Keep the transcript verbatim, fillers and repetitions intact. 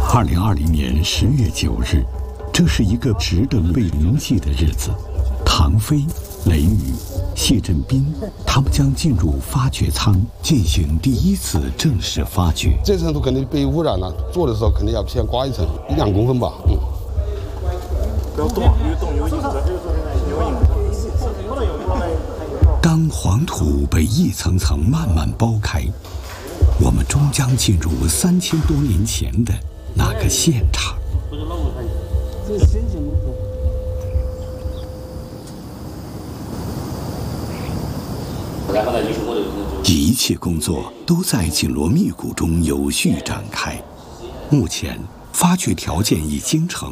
二零二零年十月九日，这是一个值得被铭记的日子。唐飞、雷雨、谢振斌，他们将进入发掘舱进行第一次正式发掘。 这层土肯定被污染了，做的时候肯定要先刮一层，一两公分吧。嗯。 不要动，因为动有影子，有影子。 当黄土被一层层慢慢剥开，我们终将进入三千多年前的那个现场。一切工作都在紧锣密鼓中有序展开。目前，发掘条件已经成。